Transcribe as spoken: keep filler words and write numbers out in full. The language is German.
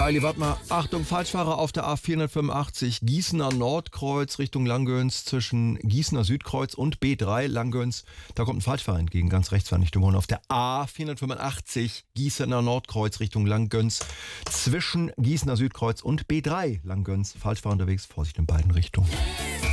Ja, Eli, warte mal. Achtung, Falschfahrer auf der A vierhundertfünfundachtzig, Gießener Nordkreuz Richtung Langgöns zwischen Gießener Südkreuz und B drei Langgöns. Da kommt ein Falschfahrer entgegen, ganz rechts fahren, nicht überholen. Auf der A vierhundertfünfundachtzig, Gießener Nordkreuz Richtung Langgöns zwischen Gießener Südkreuz und B drei Langgöns. Falschfahrer unterwegs, Vorsicht in beiden Richtungen.